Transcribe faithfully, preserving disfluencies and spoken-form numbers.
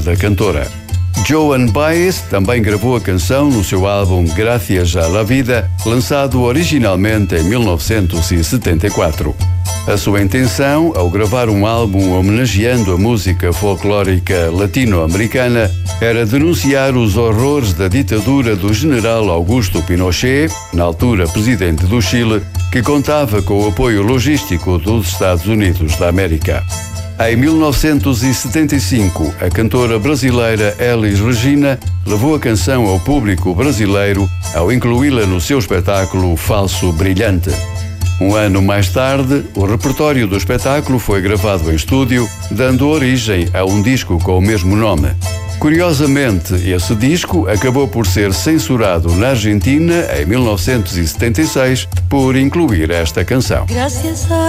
da cantora. Joan Baez também gravou a canção no seu álbum Gracias a la Vida, lançado originalmente em mil novecentos e setenta e quatro. A sua intenção, ao gravar um álbum homenageando a música folclórica latino-americana, era denunciar os horrores da ditadura do general Augusto Pinochet, na altura presidente do Chile, que contava com o apoio logístico dos Estados Unidos da América. Em mil novecentos e setenta e cinco, a cantora brasileira Elis Regina levou a canção ao público brasileiro ao incluí-la no seu espetáculo Falso Brilhante. Um ano mais tarde, o repertório do espetáculo foi gravado em estúdio, dando origem a um disco com o mesmo nome. Curiosamente, esse disco acabou por ser censurado na Argentina em mil novecentos e setenta e seis por incluir esta canção.